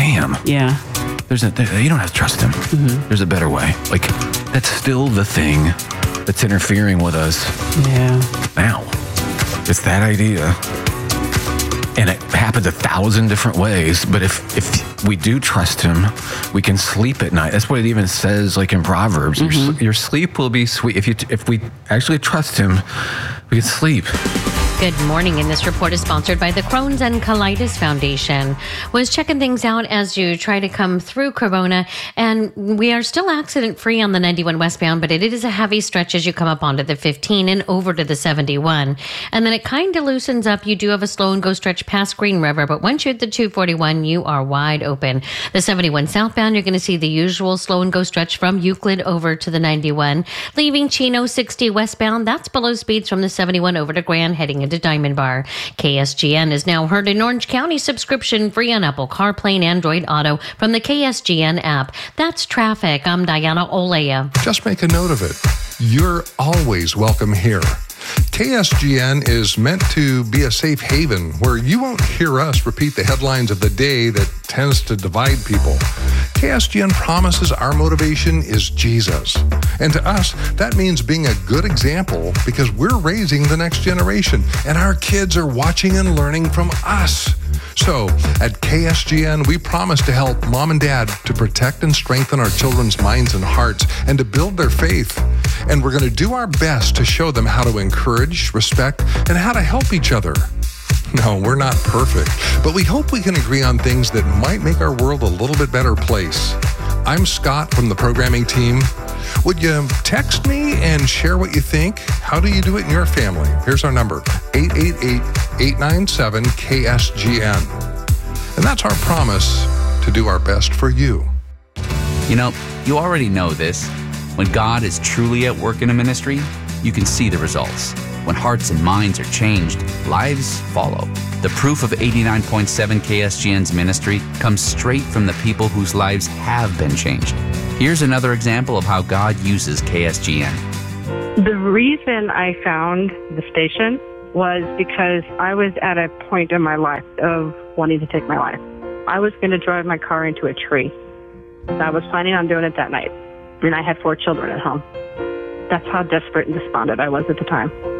damn. Yeah. You don't have to trust him. Mm-hmm. There's a better way. Like, that's still the thing that's interfering with us now. It's that idea. And it happens 1,000 different ways. But if we do trust him, we can sleep at night. That's what it even says, like in Proverbs. Your sleep will be sweet. If we actually trust him, we can sleep. Good morning, and this report is sponsored by the Crohn's and Colitis Foundation. Was checking things out as you try to come through Corona, and we are still accident-free on the 91 westbound, but it is a heavy stretch as you come up onto the 15 and over to the 71. And then it kind of loosens up. You do have a slow and go stretch past Green River, but once you hit the 241, you are wide open. The 71 southbound, you're going to see the usual slow and go stretch from Euclid over to the 91. Leaving Chino 60 westbound, that's below speeds from the 71 over to Grand, heading into Diamond Bar. KSGN is now heard in Orange County, subscription free on Apple CarPlay and Android Auto from the KSGN app. That's traffic. I'm Diana Olea. Just make a note of it. You're always welcome here. KSGN is meant to be a safe haven where you won't hear us repeat the headlines of the day that tends to divide people. KSGN promises our motivation is Jesus. And to us, that means being a good example because we're raising the next generation and our kids are watching and learning from us. So at KSGN, we promise to help mom and dad to protect and strengthen our children's minds and hearts and to build their faith. And we're going to do our best to show them how to encourage, respect, and how to help each other. No, we're not perfect, but we hope we can agree on things that might make our world a little bit better place. I'm Scott from the programming team. Would you text me and share what you think? How do you do it in your family? Here's our number, 888-897-KSGN. And that's our promise to do our best for you. You know, you already know this. When God is truly at work in a ministry, you can see the results. When hearts and minds are changed, lives follow. The proof of 89.7 KSGN's ministry comes straight from the people whose lives have been changed. Here's another example of how God uses KSGN. The reason I found the station was because I was at a point in my life of wanting to take my life. I was going to drive my car into a tree. I was planning on doing it that night, and I had 4 children at home. That's how desperate and despondent I was at the time.